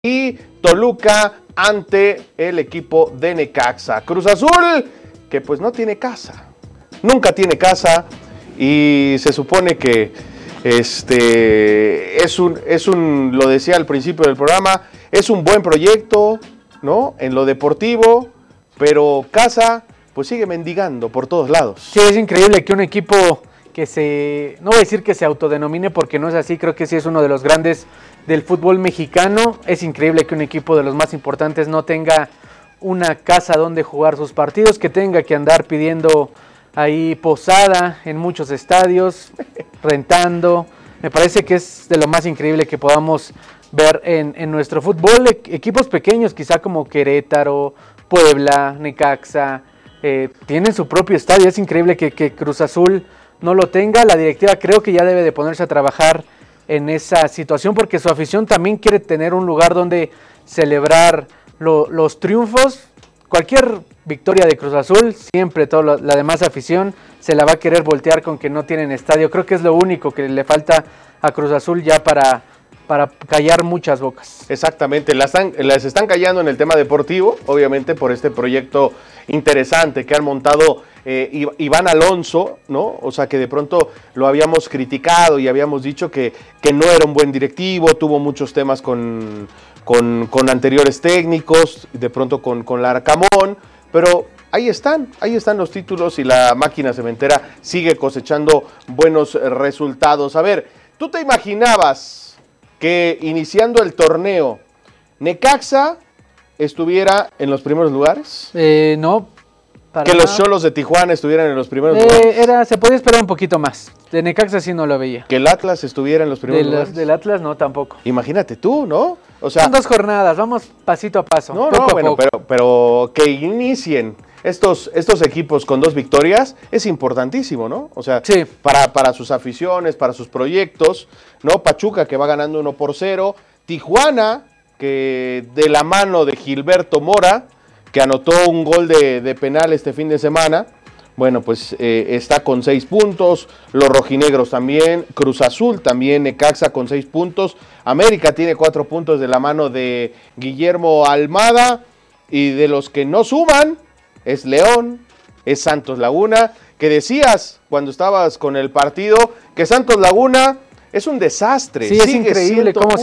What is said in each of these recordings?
y Toluca ante el equipo de Necaxa. Cruz Azul, que pues no tiene casa, nunca tiene casa y se supone que lo decía al principio del programa, es un buen proyecto, ¿no? En lo deportivo, pero casa pues sigue mendigando por todos lados. Sí, es increíble que un equipo que no voy a decir que se autodenomine porque no es así, creo que sí es uno de los grandes del fútbol mexicano. Es increíble que un equipo de los más importantes no tenga una casa donde jugar sus partidos, que tenga que andar pidiendo ahí posada en muchos estadios, rentando. Me parece que es de lo más increíble que podamos ver en nuestro fútbol. Equipos pequeños, quizá como Querétaro, Puebla, Necaxa, tienen su propio estadio. Es increíble que Cruz Azul no lo tenga. La directiva creo que ya debe de ponerse a trabajar en esa situación porque su afición también quiere tener un lugar donde celebrar los triunfos. Cualquier victoria de Cruz Azul, siempre toda la demás afición se la va a querer voltear con que no tienen estadio. Creo que es lo único que le falta a Cruz Azul ya para callar muchas bocas. Exactamente, las están callando en el tema deportivo, obviamente por este proyecto interesante que han montado Iván Alonso, ¿no? O sea que de pronto lo habíamos criticado y habíamos dicho que no era un buen directivo, tuvo muchos temas con anteriores técnicos, de pronto con Larcamón, pero ahí están los títulos y la máquina cementera sigue cosechando buenos resultados. A ver, ¿tú te imaginabas que iniciando el torneo Necaxa estuviera en los primeros lugares? No. Que los Xolos de Tijuana estuvieran en los primeros lugares. Se podía esperar un poquito más. De Necaxa sí no lo veía. Que el Atlas estuviera en los primeros lugares. Del Atlas no, tampoco. Imagínate tú, ¿no? O sea, son 2 jornadas, vamos pasito a paso. Pero que inicien estos equipos con 2 victorias es importantísimo, ¿no? O sea, sí, para sus aficiones, para sus proyectos, ¿no? Pachuca que va ganando 1-0, Tijuana que de la mano de Gilberto Mora, que anotó un gol de penal este fin de semana, bueno, pues está con 6 puntos, los rojinegros también, Cruz Azul también, Necaxa con 6 puntos, América tiene 4 puntos de la mano de Guillermo Almada, y de los que no suman es León, es Santos Laguna, que decías cuando estabas con el partido que Santos Laguna es un desastre. Sí, es increíble cómo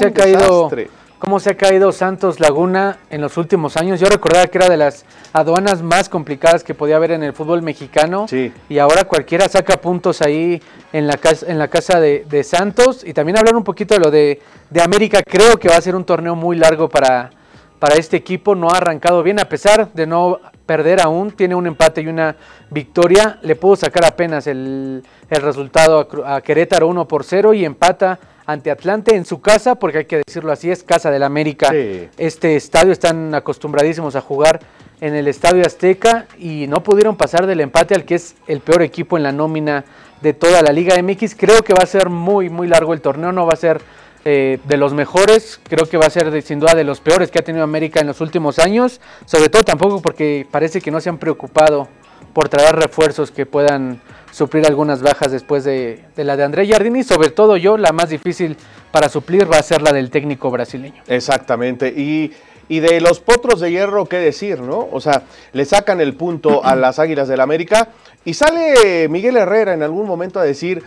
se ha caído Santos Laguna en los últimos años. Yo recordaba que era de las aduanas más complicadas que podía haber en el fútbol mexicano. Sí. Y ahora cualquiera saca puntos ahí en la casa de Santos. Y también hablar un poquito de lo de América. Creo que va a ser un torneo muy largo para este equipo. No ha arrancado bien, a pesar de no perder aún. Tiene un empate y una victoria. Le pudo sacar apenas el resultado a Querétaro 1-0 y empata ante Atlante en su casa, porque hay que decirlo así, es casa del América. Sí. Este estadio, están acostumbradísimos a jugar en el Estadio Azteca y no pudieron pasar del empate al que es el peor equipo en la nómina de toda la Liga MX. Creo que va a ser muy, muy largo el torneo, no va a ser de los mejores, creo que va a ser sin duda de los peores que ha tenido América en los últimos años, sobre todo tampoco porque parece que no se han preocupado por traer refuerzos que puedan suplir algunas bajas después de la de André Jardini. Sobre todo la más difícil para suplir va a ser la del técnico brasileño. Exactamente, y de los Potros de Hierro, ¿qué decir, no? O sea, le sacan el punto a las Águilas del América y sale Miguel Herrera en algún momento a decir,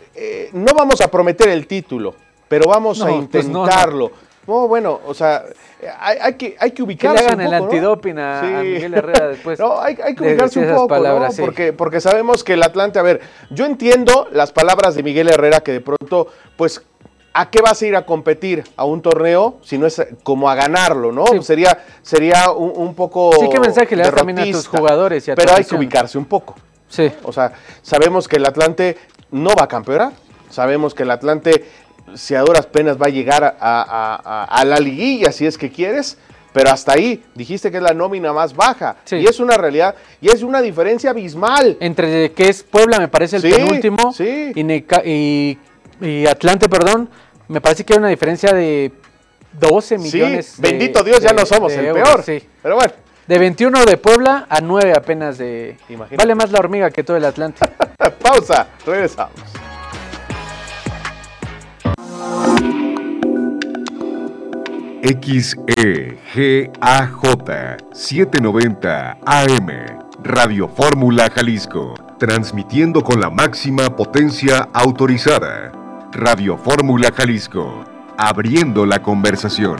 no vamos a prometer el título, pero vamos a intentarlo. Pues no, bueno, o sea, hay que ubicarse un poco, que le hagan el antidoping a Miguel Herrera después. No, hay que ubicarse un poco, palabras, ¿no? Sí. Porque sabemos que el Atlante, a ver, yo entiendo las palabras de Miguel Herrera que de pronto, pues, ¿a qué vas a ir a competir a un torneo si no es como a ganarlo, no? Sí. Sería un poco sí, ¿qué mensaje le das también a tus jugadores y a tu Pero hay que ubicarse un poco. Sí. O sea, sabemos que el Atlante no va a campeonar, sabemos que el Atlante, si a duras penas va a llegar a la liguilla, si es que quieres, pero hasta ahí, dijiste que es la nómina más baja, sí. Y es una realidad, y es una diferencia abismal. Entre que es Puebla, me parece el penúltimo, sí. Y Atlante, perdón, me parece que hay una diferencia de 12 millones. Sí, bendito Dios, ya no somos el peor, sí. Pero bueno. De 21 de Puebla a 9 apenas de... Imagínate. Vale más la hormiga que todo el Atlante. Pausa, regresamos. 790 AM, Radio Fórmula Jalisco, transmitiendo con la máxima potencia autorizada. Radio Fórmula Jalisco, abriendo la conversación.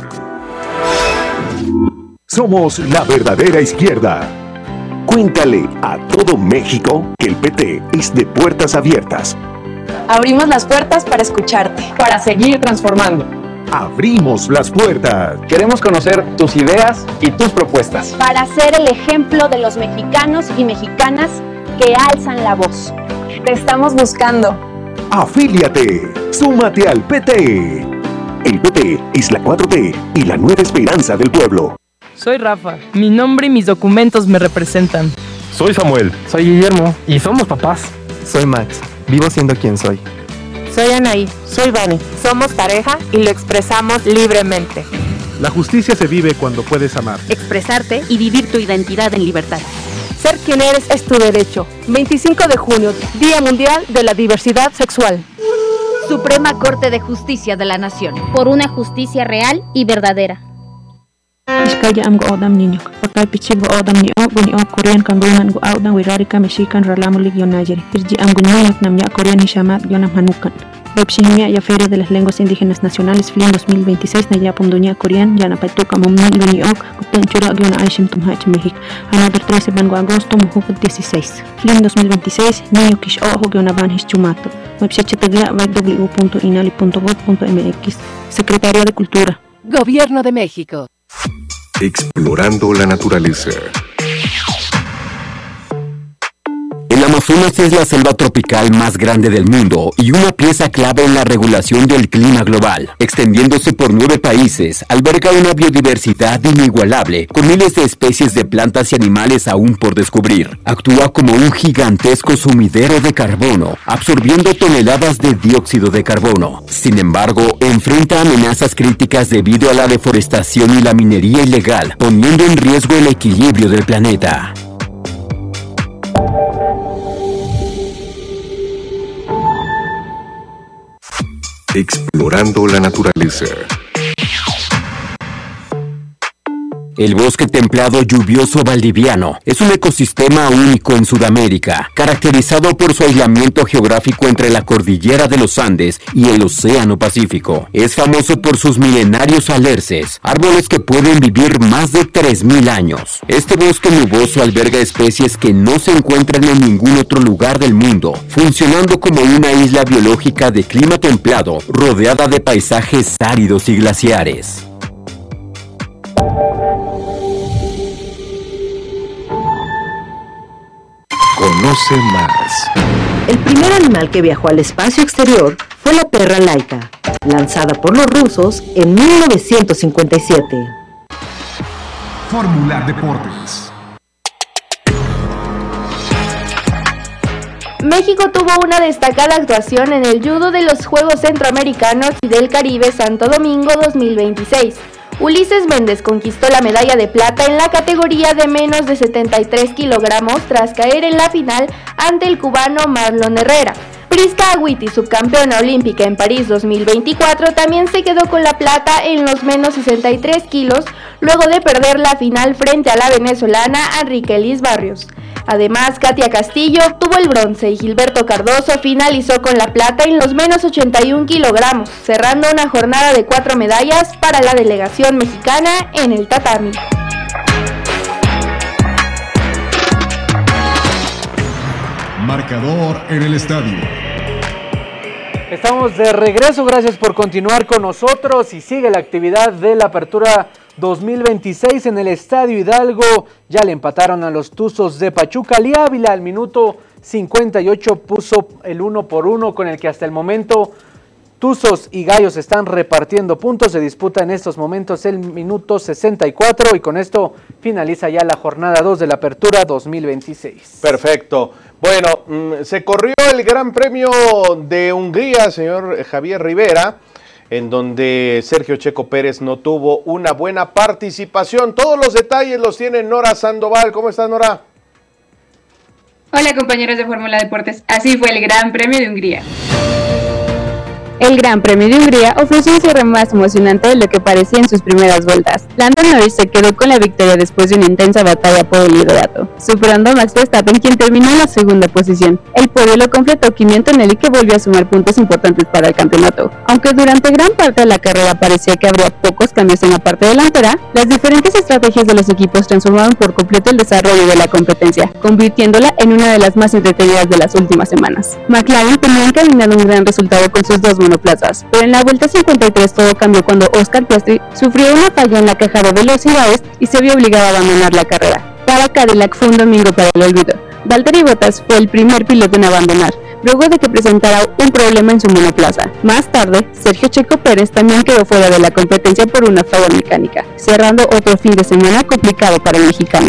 Somos la verdadera izquierda. Cuéntale a todo México que el PT es de puertas abiertas. Abrimos las puertas para escucharte, para seguir transformando. Abrimos las puertas. Queremos conocer tus ideas y tus propuestas. Para ser el ejemplo de los mexicanos y mexicanas que alzan la voz. Te estamos buscando. Afíliate. Súmate al PT. El PT es la 4T y la nueva esperanza del pueblo. Soy Rafa. Mi nombre y mis documentos me representan. Soy Samuel. Soy Guillermo. Y somos papás. Soy Max. Vivo siendo quien soy. Soy Anaí. Soy Vani. Somos pareja y lo expresamos libremente. La justicia se vive cuando puedes amar, expresarte y vivir tu identidad en libertad. Ser quien eres es tu derecho. 25 de junio, Día Mundial de la Diversidad Sexual. Suprema Corte de Justicia de la Nación. Por una justicia real y verdadera. Iskaya amgo odam niño, pakay pichigo odam ni buni Korean kangunan go audan wirarika mexican ralamulik yonayeri. Irji amguñonak namya Korean hishamat yonam hanukan. Webshimia ya Feria de las Lenguas Indígenas Nacionales FLIN 2026 na yapum dunia Korean yana paituka momni luniok kutenchura yona aishim tumhach Mexik. Another 13 de agosto muhuk 16. FLIN 2026 niño kish ojo yona banhis chumato. Websitegia www.inali.gov.mx. Secretaría de Cultura. Gobierno de México. Explorando la naturaleza. El Amazonas es la selva tropical más grande del mundo y una pieza clave en la regulación del clima global. Extendiéndose por 9 países, alberga una biodiversidad inigualable, con miles de especies de plantas y animales aún por descubrir. Actúa como un gigantesco sumidero de carbono, absorbiendo toneladas de dióxido de carbono. Sin embargo, enfrenta amenazas críticas debido a la deforestación y la minería ilegal, poniendo en riesgo el equilibrio del planeta. Explorando la naturaleza. El bosque templado lluvioso valdiviano es un ecosistema único en Sudamérica, caracterizado por su aislamiento geográfico entre la cordillera de los Andes y el Océano Pacífico. Es famoso por sus milenarios alerces, árboles que pueden vivir más de 3.000 años. Este bosque nuboso alberga especies que no se encuentran en ningún otro lugar del mundo, funcionando como una isla biológica de clima templado, rodeada de paisajes áridos y glaciares. Conoce más. El primer animal que viajó al espacio exterior fue la perra Laika, lanzada por los rusos en 1957. Fórmula Deportes. México tuvo una destacada actuación en el judo de los Juegos Centroamericanos y del Caribe Santo Domingo 2026. Ulises Méndez conquistó la medalla de plata en la categoría de menos de 73 kilogramos tras caer en la final ante el cubano Marlon Herrera. Prisca Agüiti, subcampeona olímpica en París 2024, también se quedó con la plata en los menos 63 kilos luego de perder la final frente a la venezolana Enrique Liz Barrios. Además, Katia Castillo obtuvo el bronce y Gilberto Cardoso finalizó con la plata en los menos 81 kilogramos, cerrando una jornada de 4 medallas para la delegación mexicana en el tatami. Marcador en el estadio. Estamos de regreso, gracias por continuar con nosotros y sigue la actividad de la apertura 2026 en el Estadio Hidalgo. Ya le empataron a los Tuzos de Pachuca. Lía Ávila al minuto 58 puso el 1-1 con el que hasta el momento Tuzos y Gallos están repartiendo puntos. Se disputa en estos momentos el minuto 64 y con esto finaliza ya la jornada 2 de la apertura 2026. Perfecto. Bueno, se corrió el Gran Premio de Hungría, señor Javier Rivera, en donde Sergio Checo Pérez no tuvo una buena participación. Todos los detalles los tiene Nora Sandoval. ¿Cómo estás, Nora? Hola, compañeros de Fórmula Deportes. Así fue el Gran Premio de Hungría. El Gran Premio de Hungría ofreció un cierre más emocionante de lo que parecía en sus primeras vueltas. Lando Norris se quedó con la victoria después de una intensa batalla por el liderato, superando a Max Verstappen, quien terminó en la segunda posición. El podio lo completó Kimi Antonelli, que volvió a sumar puntos importantes para el campeonato. Aunque durante gran parte de la carrera parecía que habría pocos cambios en la parte delantera, las diferentes estrategias de los equipos transformaron por completo el desarrollo de la competencia, convirtiéndola en una de las más entretenidas de las últimas semanas. McLaren tenía encaminado un gran resultado con sus dos monoplazas, pero en la vuelta 53 todo cambió cuando Oscar Piastri sufrió una falla en la caja de velocidades y se vio obligado a abandonar la carrera. Para Cadillac fue un domingo para el olvido. Valtteri Bottas fue el primer piloto en abandonar, luego de que presentara un problema en su monoplaza. Más tarde, Sergio Checo Pérez también quedó fuera de la competencia por una falla mecánica, cerrando otro fin de semana complicado para el mexicano.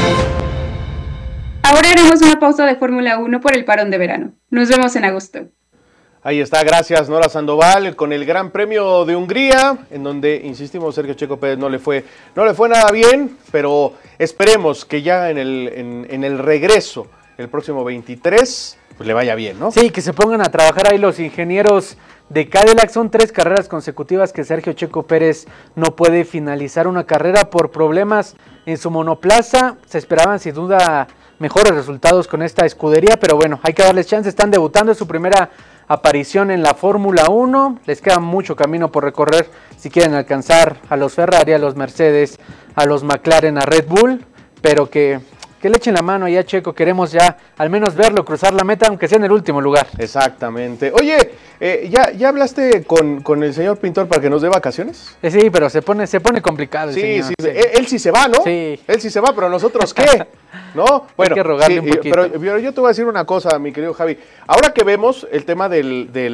Ahora haremos una pausa de Fórmula 1 por el parón de verano. Nos vemos en agosto. Ahí está, gracias Nora Sandoval con el Gran Premio de Hungría, en donde, insistimos, Sergio Checo Pérez no le fue nada bien, pero esperemos que ya en el regreso, el próximo 23, pues le vaya bien, ¿no? Sí, que se pongan a trabajar ahí los ingenieros de Cadillac. Son 3 carreras consecutivas que Sergio Checo Pérez no puede finalizar una carrera por problemas en su monoplaza. Se esperaban sin duda mejores resultados con esta escudería, pero bueno, hay que darles chance. Están debutando, es su primera aparición en la Fórmula 1, les queda mucho camino por recorrer si quieren alcanzar a los Ferrari, a los Mercedes, a los McLaren, a Red Bull, pero que le echen la mano ya, Checo. Queremos ya al menos verlo cruzar la meta, aunque sea en el último lugar. Exactamente. Oye, ¿ya hablaste con el señor Pintor para que nos dé vacaciones? Sí, pero se pone complicado el sí, señor. Sí, él sí se va, ¿no? Sí. Él sí se va, pero ¿nosotros qué? ¿No? Bueno, hay que rogarle un poquito. Pero yo te voy a decir una cosa, mi querido Javi. Ahora que vemos el tema de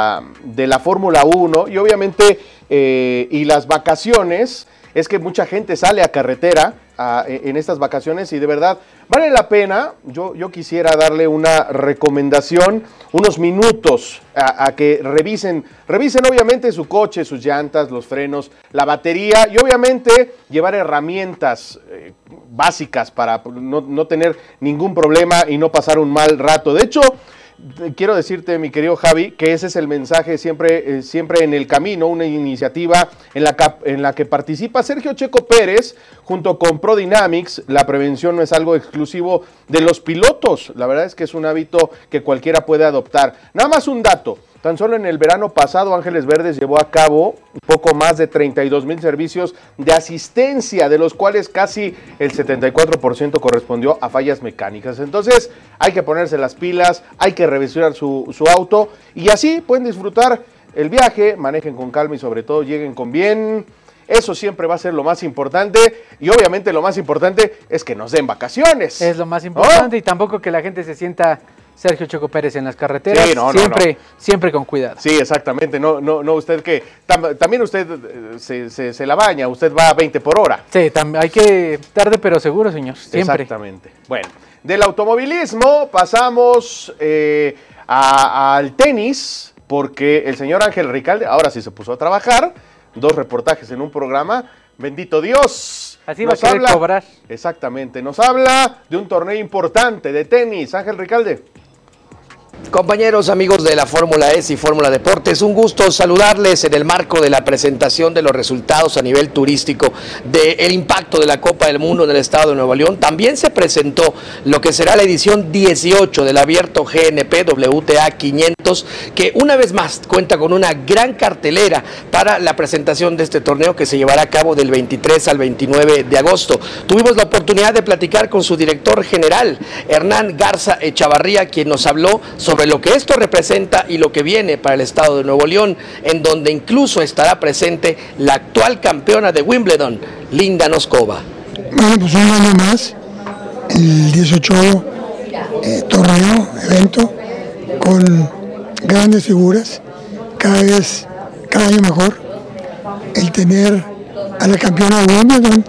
la Fórmula 1 y obviamente y las vacaciones, es que mucha gente sale a carretera en estas vacaciones y de verdad vale la pena. Yo quisiera darle una recomendación, unos minutos a que revisen obviamente su coche, sus llantas, los frenos, la batería y obviamente llevar herramientas básicas para no tener ningún problema y no pasar un mal rato. De hecho, quiero decirte, mi querido Javi, que ese es el mensaje siempre en el camino, una iniciativa en la que participa Sergio Checo Pérez junto con ProDynamics. La prevención no es algo exclusivo de los pilotos, la verdad es que es un hábito que cualquiera puede adoptar. Nada más un dato, tan solo en el verano pasado Ángeles Verdes llevó a cabo poco más de 32,000 servicios de asistencia, de los cuales casi el 74% correspondió a fallas mecánicas. Entonces hay que ponerse las pilas, hay que revisar su auto y así pueden disfrutar el viaje, manejen con calma y sobre todo lleguen con bien. Eso siempre va a ser lo más importante y obviamente lo más importante es que nos den vacaciones. Es lo más importante, ¿oh? Y tampoco que la gente se sienta Sergio Checo Pérez en las carreteras, sí, siempre con cuidado. Sí, exactamente, no usted que, también usted se la baña, usted va a 20 por hora. Sí, hay que tarde pero seguro, señor, siempre. Exactamente. Bueno, del automovilismo pasamos al tenis, porque el señor Ángel Ricalde ahora sí se puso a trabajar, 2 reportajes en un programa, bendito Dios. Así va a querer cobrar. Exactamente, nos habla de un torneo importante de tenis, Ángel Ricalde. Compañeros, amigos de la Fórmula E y Fórmula Deportes, un gusto saludarles en el marco de la presentación de los resultados a nivel turístico del impacto de la Copa del Mundo en el estado de Nuevo León. También se presentó lo que será la edición 18 del abierto GNP WTA 500, que una vez más cuenta con una gran cartelera para la presentación de este torneo que se llevará a cabo del 23 al 29 de agosto. Tuvimos la oportunidad de platicar con su director general, Hernán Garza Echavarría, quien nos habló sobre lo que esto representa y lo que viene para el estado de Nuevo León, en donde incluso estará presente la actual campeona de Wimbledon, Linda Noskova. Bueno, pues un año más, el 18 torneo, evento, con grandes figuras, cada año mejor. El tener a la campeona de Wimbledon,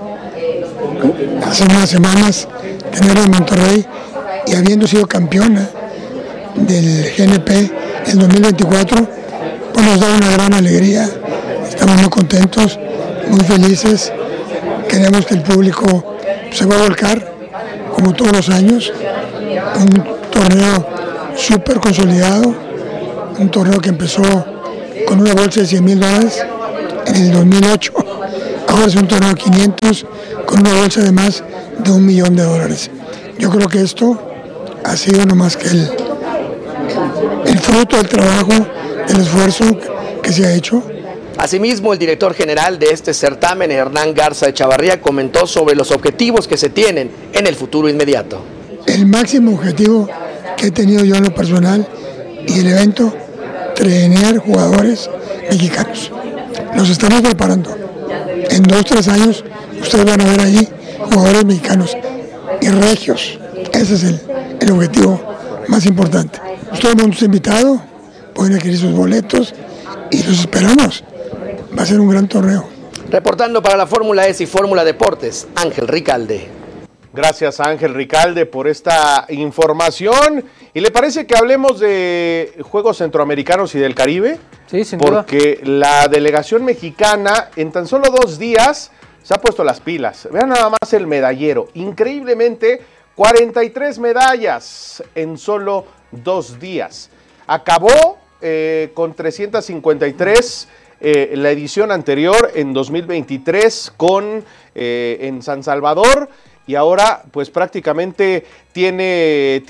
hace unas semanas, tenerla en Monterrey y habiendo sido campeona del GNP en 2024, pues nos da una gran alegría, estamos muy contentos, muy felices, queremos que el público se va a volcar, como todos los años, un torneo súper consolidado, un torneo que empezó con una bolsa de $100,000 en el 2008. Ahora es un torneo de 500 con una bolsa de más de $1 millón. Yo creo que esto ha sido no más que el fruto del trabajo, del esfuerzo que se ha hecho. Asimismo, el director general de este certamen, Hernán Garza Echavarría, comentó sobre los objetivos que se tienen en el futuro inmediato. El máximo objetivo que he tenido yo en lo personal y el evento, tener jugadores mexicanos. Los estamos preparando. En 2-3 años ustedes van a ver ahí jugadores mexicanos y regios. Ese es el objetivo más importante. Todo el mundo está invitado, pueden adquirir sus boletos y los esperamos. Va a ser un gran torneo. Reportando para la Fórmula S y Fórmula Deportes, Ángel Ricalde. Gracias a Ángel Ricalde por esta información. ¿Y le parece que hablemos de Juegos Centroamericanos y del Caribe? Sí, sin duda. Porque la delegación mexicana en tan solo 2 días se ha puesto las pilas. Vean nada más el medallero. Increíblemente, 43 medallas en solo 2 días. Acabó con 353 la edición anterior en 2023 en San Salvador. Y ahora, pues prácticamente tiene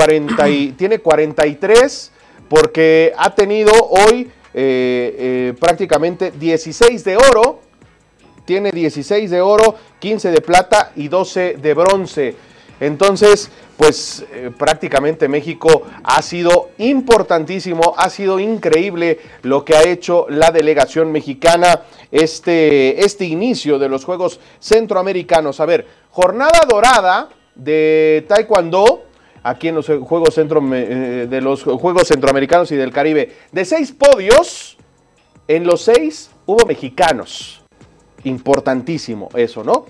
43, porque ha tenido hoy prácticamente 16 de oro. Tiene 16 de oro, 15 de plata y 12 de bronce. Entonces, pues prácticamente México ha sido importantísimo, ha sido increíble lo que ha hecho la delegación mexicana este inicio de los Juegos Centroamericanos. A ver, jornada dorada de Taekwondo aquí en los Juegos Centroamericanos y del Caribe. De 6 podios, en los 6 hubo mexicanos. Importantísimo eso, ¿no?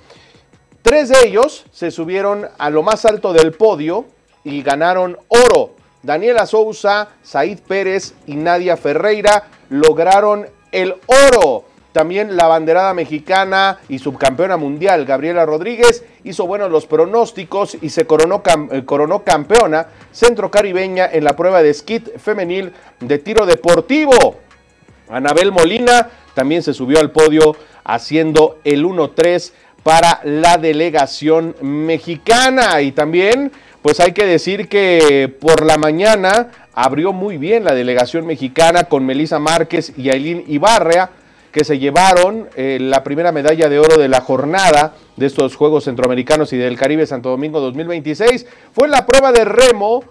3 de ellos se subieron a lo más alto del podio y ganaron oro. Daniela Souza, Said Pérez y Nadia Ferreira lograron el oro. También la abanderada mexicana y subcampeona mundial, Gabriela Rodríguez, hizo buenos los pronósticos y se coronó campeona centrocaribeña en la prueba de skeet femenil de tiro deportivo. Anabel Molina también se subió al podio haciendo el 1-3 para la delegación mexicana. Y también, pues hay que decir que por la mañana abrió muy bien la delegación mexicana con Melissa Márquez y Ailín Ibarra, que se llevaron la primera medalla de oro de la jornada de estos Juegos Centroamericanos y del Caribe Santo Domingo 2026. Fue en la prueba de remo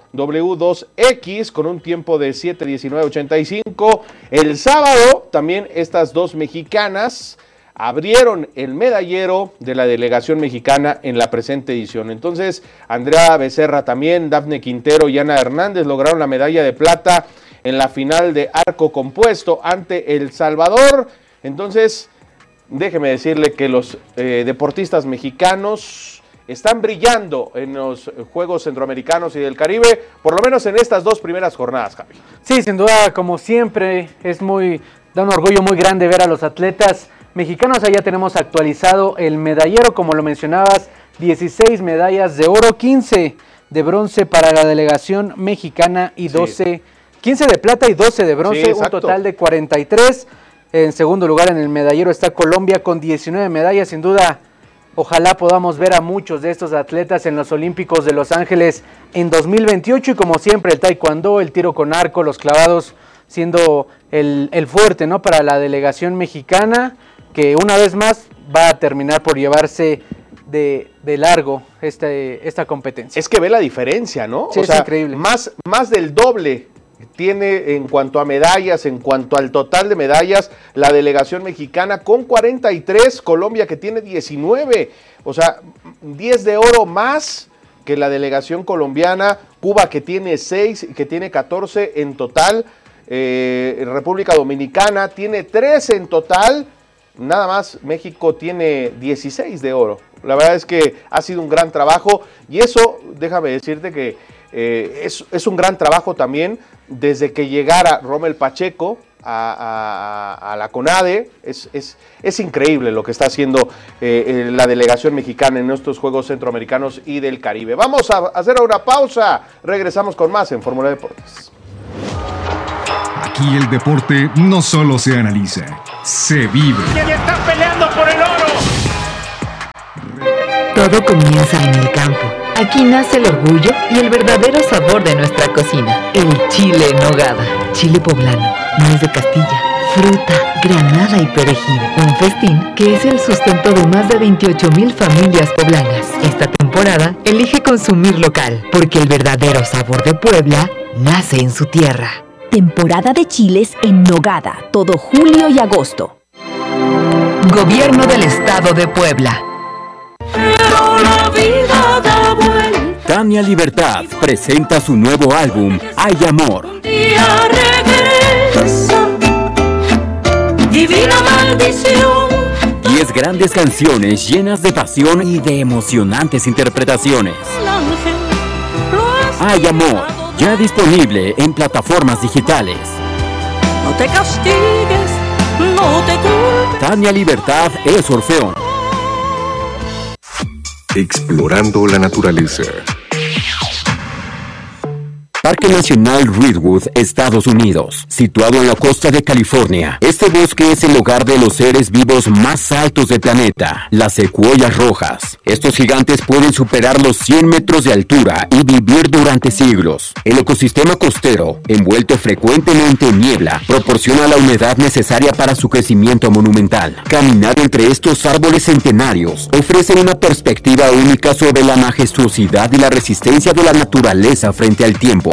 W2X con un tiempo de 7:19:85. El sábado también estas dos mexicanas abrieron el medallero de la delegación mexicana en la presente edición. Entonces, Andrea Becerra también, Dafne Quintero y Ana Hernández lograron la medalla de plata en la final de arco compuesto ante El Salvador. Entonces, déjeme decirle que los deportistas mexicanos están brillando en los Juegos Centroamericanos y del Caribe, por lo menos en estas 2 primeras jornadas, Javi. Sí, sin duda, como siempre, da un orgullo muy grande ver a los atletas mexicanos. Allá tenemos actualizado el medallero, como lo mencionabas, 16 medallas de oro, 15 de bronce para la delegación mexicana y 15 de plata y 12 de bronce, un total de 43. En segundo lugar en el medallero está Colombia con 19 medallas. Sin duda, ojalá podamos ver a muchos de estos atletas en los Olímpicos de Los Ángeles en 2028. Y como siempre, el taekwondo, el tiro con arco, los clavados siendo el fuerte, ¿no?, para la delegación mexicana, que una vez más va a terminar por llevarse de largo esta competencia. Es que ve la diferencia, ¿no? Sí, o sea, es increíble. Más del doble tiene en cuanto a medallas, en cuanto al total de medallas, la delegación mexicana con 43, Colombia que tiene 19, o sea, 10 de oro más que la delegación colombiana, Cuba que tiene 6, que tiene 14 en total, República Dominicana tiene 13 en total, nada más México tiene 16 de oro. La verdad es que ha sido un gran trabajo y eso, déjame decirte que es un gran trabajo también desde que llegara Rommel Pacheco a la CONADE. Es increíble lo que está haciendo la delegación mexicana en estos Juegos Centroamericanos y del Caribe. Vamos a hacer una pausa, regresamos con más en Fórmula Deportes. Aquí Aquí el deporte no solo se analiza, se vive. ¡Ya están peleando por el oro! Todo comienza en el campo. Aquí nace el orgullo y el verdadero sabor de nuestra cocina. El chile en nogada. Chile poblano, nuez de Castilla, fruta, granada y perejil. Un festín que es el sustento de más de 28,000 familias poblanas. Esta temporada elige consumir local, porque el verdadero sabor de Puebla nace en su tierra. Temporada de chiles en nogada, todo julio y agosto. Gobierno del Estado de Puebla. Tania Libertad presenta su nuevo álbum, Hay Amor. Divina maldición. 10 grandes canciones llenas de pasión y de emocionantes interpretaciones. Hay Amor, ya disponible en plataformas digitales. No te castigues, no te culpes. Tania Libertad es Orfeón. Explorando la naturaleza. Parque Nacional Redwood, Estados Unidos, situado en la costa de California. Este bosque es el hogar de los seres vivos más altos del planeta, las secuoyas rojas. Estos gigantes pueden superar los 100 metros de altura y vivir durante siglos. El ecosistema costero, envuelto frecuentemente en niebla, proporciona la humedad necesaria para su crecimiento monumental. Caminar entre estos árboles centenarios ofrece una perspectiva única sobre la majestuosidad y la resistencia de la naturaleza frente al tiempo.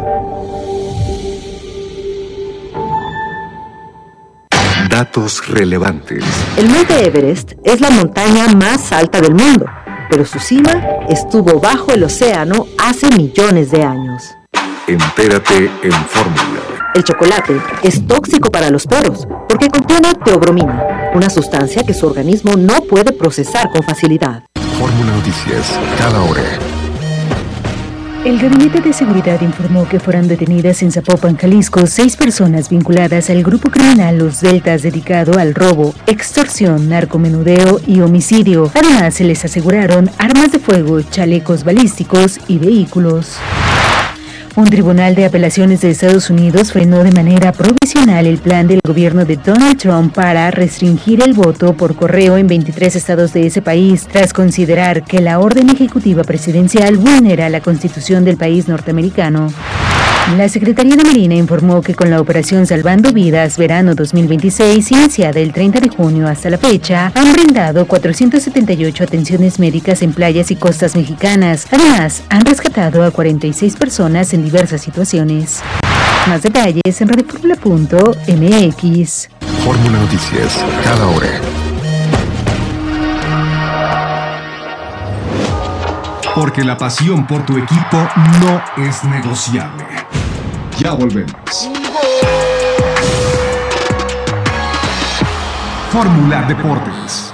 Datos relevantes. El monte Everest es la montaña más alta del mundo, pero su cima estuvo bajo el océano hace millones de años. Entérate en Fórmula. El chocolate es tóxico para los poros porque contiene teobromina, una sustancia que su organismo no puede procesar con facilidad. Fórmula Noticias, cada hora. El Gabinete de Seguridad informó que fueron detenidas en Zapopan, Jalisco, 6 personas vinculadas al grupo criminal Los Deltas dedicado al robo, extorsión, narcomenudeo y homicidio. Además, se les aseguraron armas de fuego, chalecos balísticos y vehículos. Un tribunal de apelaciones de Estados Unidos frenó de manera provisional el plan del gobierno de Donald Trump para restringir el voto por correo en 23 estados de ese país, tras considerar que la orden ejecutiva presidencial vulnera la Constitución del país norteamericano. La Secretaría de Marina informó que con la operación Salvando Vidas Verano 2026, iniciada el 30 de junio hasta la fecha, han brindado 478 atenciones médicas en playas y costas mexicanas. Además, han rescatado a 46 personas en diversas situaciones. Más detalles en radioformula.mx. Fórmula Noticias, cada hora. Porque la pasión por tu equipo no es negociable. Ya volvemos. Fórmula Deportes.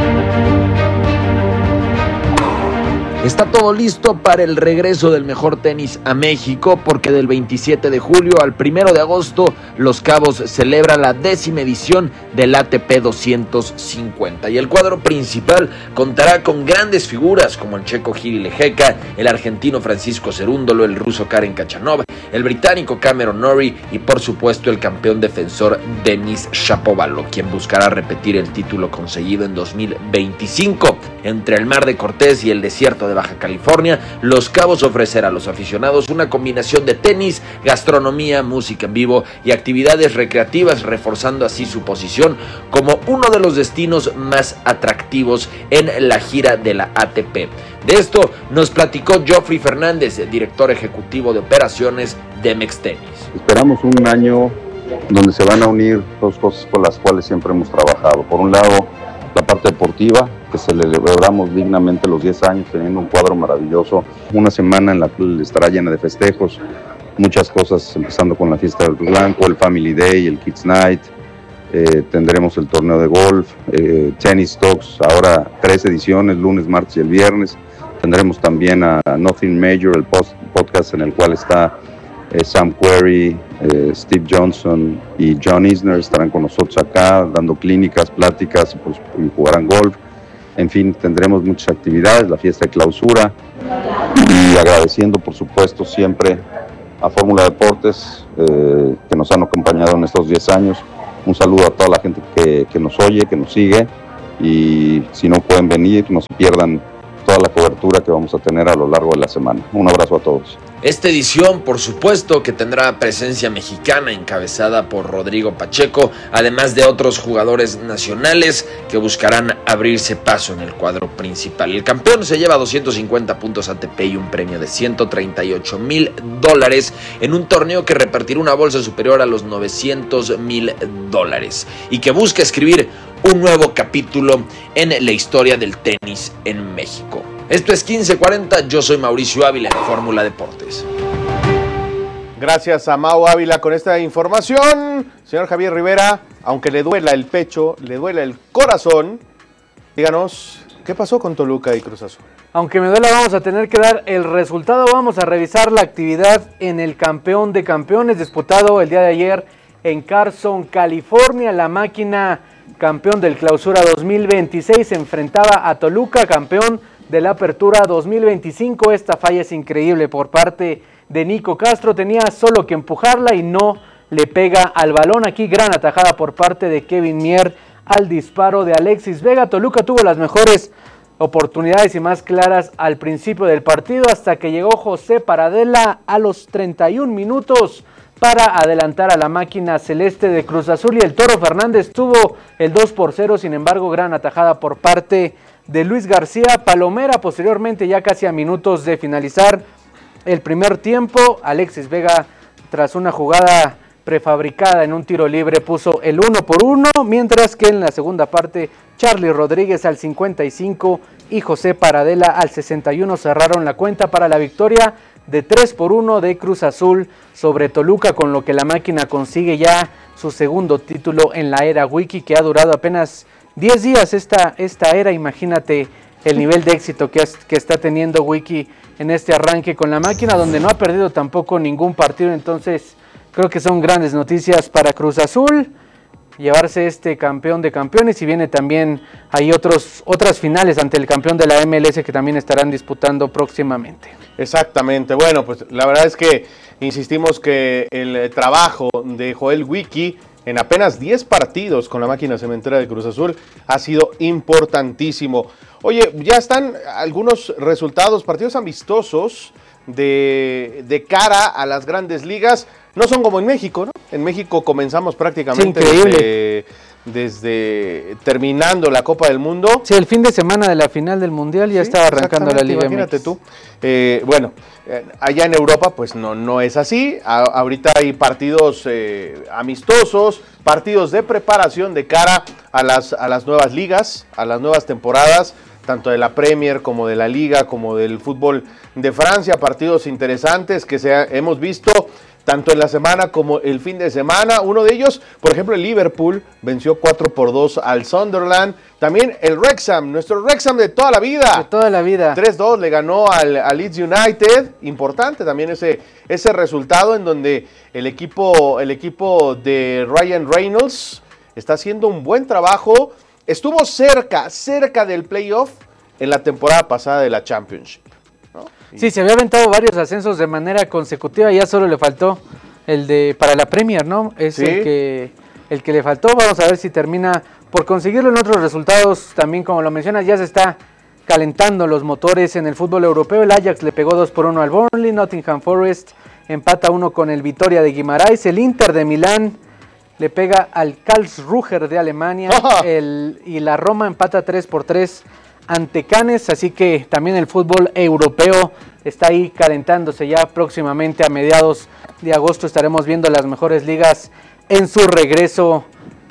Está todo listo para el regreso del mejor tenis a México, porque del 27 de julio al 1 de agosto Los Cabos celebra la 10ª edición del ATP 250 y el cuadro principal contará con grandes figuras como el checo Jiri Lejeca, el argentino Francisco Cerúndolo, el ruso Karen Khachanov, el británico Cameron Norrie y por supuesto el campeón defensor Denis Shapovalov, quien buscará repetir el título conseguido en 2025. Entre el Mar de Cortés y el desierto de Baja California, Los Cabos ofrecerá a los aficionados una combinación de tenis, gastronomía, música en vivo y actividades recreativas, reforzando así su posición como uno de los destinos más atractivos en la gira de la ATP. De esto nos platicó Geoffrey Fernández, director ejecutivo de operaciones de Mex Tenis. Esperamos un año donde se van a unir dos cosas por las cuales siempre hemos trabajado. Por un lado, la parte deportiva, que celebramos dignamente los 10 años teniendo un cuadro maravilloso, una semana en la cual estará llena de festejos, muchas cosas, empezando con la fiesta del Blanco, el Family Day, el Kids Night, tendremos el torneo de golf, Tennis Talks, ahora 3 ediciones, lunes, martes y el viernes. Tendremos también a Nothing Major, el podcast en el cual está Sam Querrey, Steve Johnson y John Isner estarán con nosotros acá dando clínicas, pláticas y jugarán golf. En fin, tendremos muchas actividades, la fiesta de clausura y agradeciendo por supuesto siempre a Fórmula Deportes, que nos han acompañado en estos 10 años. Un saludo a toda la gente que nos oye, que nos sigue, y si no pueden venir, no se pierdan toda la cobertura que vamos a tener a lo largo de la semana. Un abrazo a todos. Esta edición, por supuesto, que tendrá presencia mexicana encabezada por Rodrigo Pacheco, además de otros jugadores nacionales que buscarán abrirse paso en el cuadro principal. El campeón se lleva 250 puntos ATP y un premio de $138,000 en un torneo que repartirá una bolsa superior a los $900,000 y que busca escribir un nuevo capítulo en la historia del tenis en México. Esto es 1540, yo soy Mauricio Ávila en Fórmula Deportes. Gracias a Mau Ávila con esta información. Señor Javier Rivera, aunque le duela el pecho, le duela el corazón, díganos, ¿qué pasó con Toluca y Cruz Azul? Aunque me duela, vamos a tener que dar el resultado. Vamos a revisar la actividad en el campeón de campeones disputado el día de ayer en Carson, California. La máquina campeón del Clausura 2026 se enfrentaba a Toluca, campeón de la Apertura 2025. Esta falla es increíble por parte de Nico Castro. Tenía solo que empujarla y no le pega al balón. Aquí gran atajada por parte de Kevin Mier al disparo de Alexis Vega. Toluca tuvo las mejores oportunidades y más claras al principio del partido, hasta que llegó José Paradela a los 31 minutos para adelantar a la máquina celeste de Cruz Azul, y el Toro Fernández tuvo el 2-0, sin embargo gran atajada por parte de Luis García Palomera. Posteriormente, ya casi a minutos de finalizar el primer tiempo, Alexis Vega, tras una jugada prefabricada en un tiro libre, puso el 1-1, mientras que en la segunda parte Charly Rodríguez al 55 y José Paradela al 61 cerraron la cuenta para la victoria de 3-1 de Cruz Azul sobre Toluca, con lo que la máquina consigue ya su segundo título en la era Wiki, que ha durado apenas 10 días esta era. Imagínate el nivel de éxito que está teniendo Wiki en este arranque con la máquina, donde no ha perdido tampoco ningún partido. Entonces creo que son grandes noticias para Cruz Azul llevarse este campeón de campeones, y viene también hay otras finales ante el campeón de la MLS que también estarán disputando próximamente. Exactamente, bueno, pues la verdad es que insistimos que el trabajo de Joel Wiki en apenas 10 partidos con la máquina cementera de Cruz Azul ha sido importantísimo. Oye, ya están algunos resultados, partidos amistosos de cara a las grandes ligas. No son como en México, ¿no? En México comenzamos prácticamente desde terminando la Copa del Mundo. Sí, el fin de semana de la final del Mundial ya estaba arrancando la Liga. Imagínate tú. Allá en Europa pues no es así. Ahorita hay partidos amistosos, partidos de preparación de cara a las nuevas ligas, a las nuevas temporadas, tanto de la Premier como de la Liga, como del fútbol de Francia, partidos interesantes que hemos visto tanto en la semana como el fin de semana. Uno de ellos, por ejemplo, el Liverpool venció 4-2 al Sunderland. También el Wrexham, nuestro Wrexham de toda la vida. De toda la vida. 3-2 le ganó al Leeds United. Importante también ese resultado, en donde el equipo de Ryan Reynolds está haciendo un buen trabajo. Estuvo cerca del playoff en la temporada pasada de la Championship. Sí, se había aventado varios ascensos de manera consecutiva, ya solo le faltó para la Premier, ¿no? Es ¿sí? el que le faltó. Vamos a ver si termina por conseguirlo en otros resultados. También, como lo mencionas, ya se está calentando los motores en el fútbol europeo. El Ajax le pegó 2-1 al Burnley, Nottingham Forest empata 1 con el Vitoria de Guimarães, el Inter de Milán le pega al Karlsruher de Alemania, y la Roma empata 3-3 ante Cannes, así que también el fútbol europeo está ahí calentándose. Ya próximamente a mediados de agosto estaremos viendo las mejores ligas en su regreso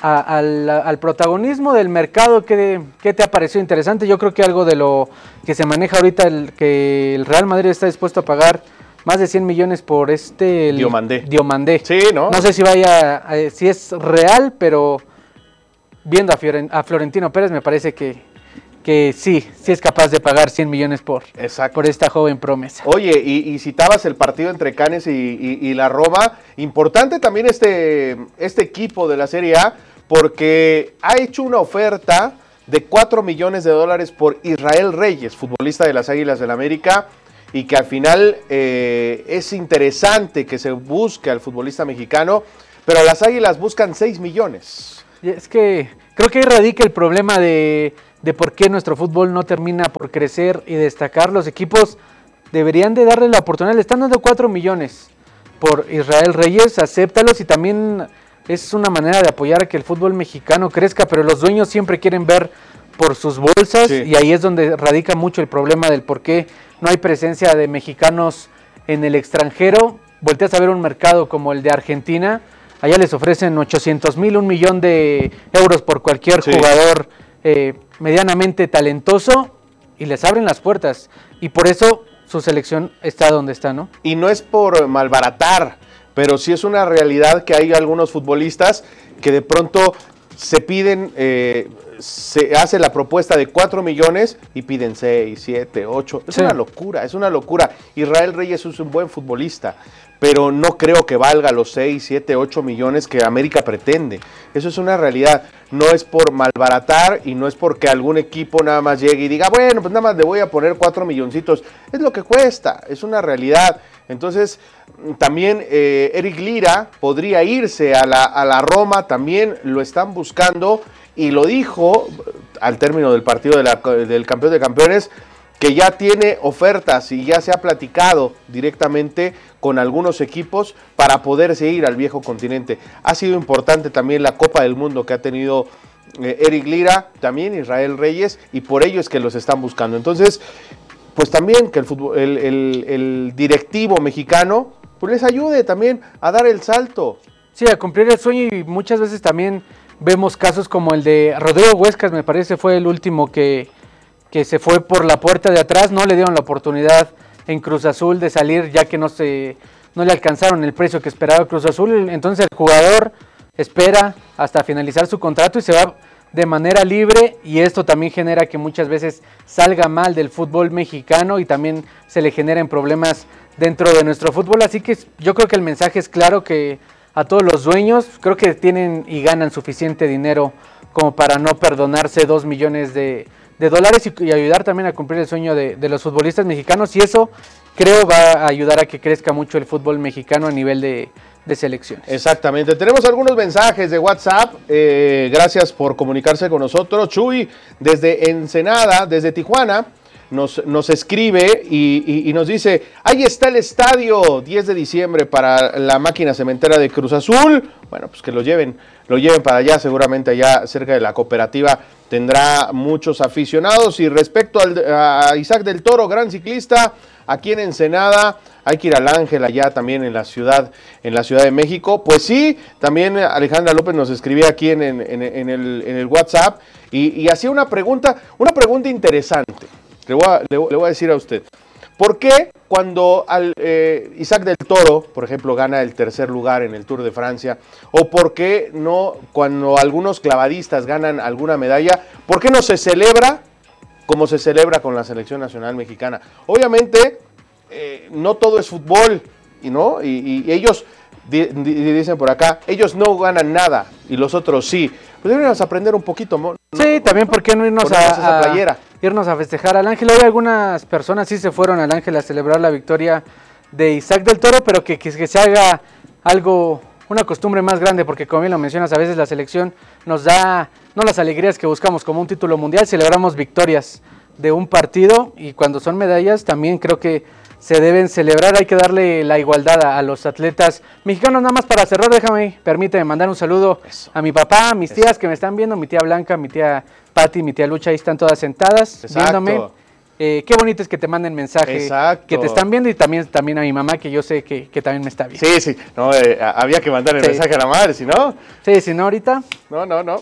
al protagonismo del mercado. ¿Qué te ha parecido interesante? Yo creo que algo de lo que se maneja ahorita, que el Real Madrid está dispuesto a pagar más de 100 millones por Diomandé. Sí, ¿no? No sé si si es real, pero viendo a Florentino Pérez me parece que sí es capaz de pagar 100 millones por esta joven promesa. Oye, y citabas el partido entre Cannes y la Roma. Importante también este equipo de la Serie A, porque ha hecho una oferta de $4 millones por Israel Reyes, futbolista de las Águilas del América. y que al final es interesante que se busque al futbolista mexicano, pero las Águilas buscan 6 millones. Y es que creo que ahí radica el problema de por qué nuestro fútbol no termina por crecer y destacar. Los equipos deberían de darle la oportunidad, le están dando 4 millones por Israel Reyes, acéptalos, y también es una manera de apoyar a que el fútbol mexicano crezca, pero los dueños siempre quieren ver por sus bolsas, sí. Y ahí es donde radica mucho el problema del por qué no hay presencia de mexicanos en el extranjero. Volteas a ver un mercado como el de Argentina, allá les ofrecen 800,000, 1 millón de euros por cualquier jugador medianamente talentoso, y les abren las puertas, y por eso su selección está donde está, ¿no? Y no es por malbaratar, pero sí es una realidad que hay algunos futbolistas que de pronto se piden, se hace la propuesta de 4 millones y piden 6, 7, 8. Es una locura, es una locura. Israel Reyes es un buen futbolista, pero no creo que valga los 6, 7, 8 millones que América pretende. Eso es una realidad. No es por malbaratar y no es porque algún equipo nada más llegue y diga, bueno, pues nada más le voy a poner 4 milloncitos. Es lo que cuesta, es una realidad. Entonces, también Eric Lira podría irse a la Roma, también lo están buscando, y lo dijo al término del partido del campeón de campeones, que ya tiene ofertas y ya se ha platicado directamente con algunos equipos para poderse ir al viejo continente. Ha sido importante también la Copa del Mundo que ha tenido Eric Lira, también Israel Reyes, y por ello es que los están buscando. Entonces, pues también que el directivo mexicano pues les ayude también a dar el salto. Sí, a cumplir el sueño, y muchas veces también vemos casos como el de Rodrigo Huescas, me parece fue el último que se fue por la puerta de atrás, no le dieron la oportunidad en Cruz Azul de salir, ya que no le alcanzaron el precio que esperaba Cruz Azul, entonces el jugador espera hasta finalizar su contrato y se va de manera libre, y esto también genera que muchas veces salga mal del fútbol mexicano y también se le generen problemas dentro de nuestro fútbol. Así que yo creo que el mensaje es claro, que a todos los dueños creo que tienen y ganan suficiente dinero como para no perdonarse 2 millones de dólares y ayudar también a cumplir el sueño de los futbolistas mexicanos, y eso creo va a ayudar a que crezca mucho el fútbol mexicano a nivel de selecciones. Exactamente. Tenemos algunos mensajes de WhatsApp. Gracias por comunicarse con nosotros. Chuy, desde Ensenada, desde Tijuana, nos escribe y nos dice, ahí está el estadio 10 de diciembre para la máquina cementera de Cruz Azul. Bueno, pues que lo lleven para allá, seguramente allá cerca de la cooperativa tendrá muchos aficionados. Y respecto a Isaac del Toro, gran ciclista, aquí en Ensenada, hay que ir al Ángel allá también en la Ciudad de México. Pues sí, también Alejandra López nos escribía aquí en el WhatsApp y hacía una pregunta interesante. Le voy a decir a usted, ¿por qué cuando Isaac del Toro, por ejemplo, gana el tercer lugar en el Tour de Francia, o por qué no cuando algunos clavadistas ganan alguna medalla, por qué no se celebra como se celebra con la selección nacional mexicana? Obviamente, no todo es fútbol, y ellos dicen por acá, ellos no ganan nada y los otros sí. Pues deberíamos aprender un poquito, ¿no? Sí, también por qué no irnos a festejar al Ángel. Hay algunas personas sí se fueron al Ángel a celebrar la victoria de Isaac del Toro, pero que se haga algo, una costumbre más grande, porque como bien lo mencionas, a veces la selección nos da no las alegrías que buscamos como un título mundial, celebramos victorias de un partido, y cuando son medallas también creo que se deben celebrar. Hay que darle la igualdad a los atletas mexicanos. Nada más para cerrar, permíteme mandar un saludo a mi papá, a mis tías que me están viendo, mi tía Blanca, mi tía Pati, mi tía Lucha, ahí están todas sentadas viéndome. Qué bonito es que te manden mensaje, que te están viendo, y también a mi mamá, que yo sé que también me está viendo. Sí, no, había que mandar el mensaje a la madre, si no. Sí, si no ahorita. No.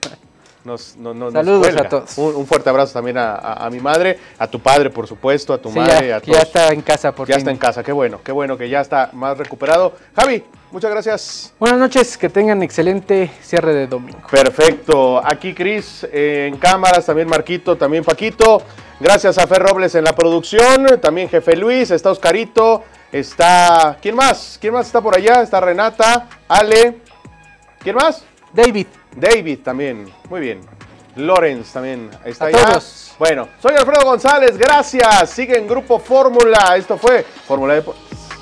Saludos a todos. Un fuerte abrazo también a mi madre, a tu padre, por supuesto, a tu madre, a todos. Ya está en casa, por fin. Ya está en casa, qué bueno que ya está más recuperado. Javi, muchas gracias. Buenas noches, que tengan excelente cierre de domingo. Perfecto. Aquí Cris en cámaras, también Marquito, también Paquito. Gracias a Fer Robles en la producción, también Jefe Luis, está Oscarito, está... ¿Quién más está por allá? Está Renata, Ale. ¿Quién más? David también, muy bien. Lorenz también está allá. Bueno, soy Alfredo González, gracias. Sigue en Grupo Fórmula. Esto fue Fórmula Deportes.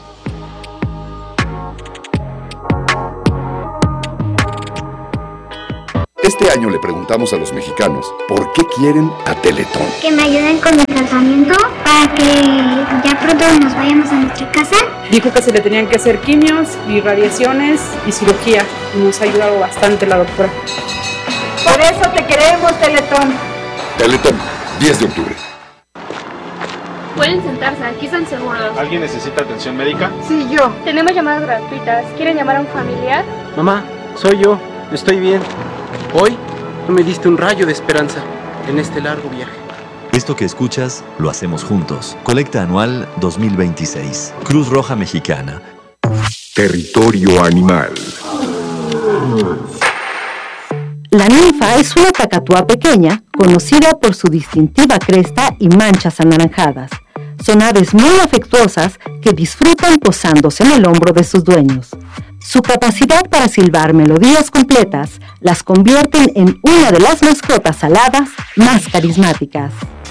Este año le preguntamos a los mexicanos por qué quieren a Teletón. Que me ayuden con el tratamiento para que ya pronto nos vayamos a nuestra casa. Dijo que se le tenían que hacer quimios y radiaciones y cirugía. Nos ha ayudado bastante la doctora. Por eso te queremos, Teletón. Teletón, 10 de octubre. Pueden sentarse, aquí están seguros. ¿Alguien necesita atención médica? Sí, yo. Tenemos llamadas gratuitas. ¿Quieren llamar a un familiar? Mamá, soy yo. Estoy bien. Hoy tú me diste un rayo de esperanza en este largo viaje. Esto que escuchas lo hacemos juntos. Colecta anual 2026. Cruz Roja Mexicana. Territorio animal. La ninfa es una cacatúa pequeña, conocida por su distintiva cresta y manchas anaranjadas. Son aves muy afectuosas que disfrutan posándose en el hombro de sus dueños. Su capacidad para silbar melodías completas las convierten en una de las mascotas aladas más carismáticas.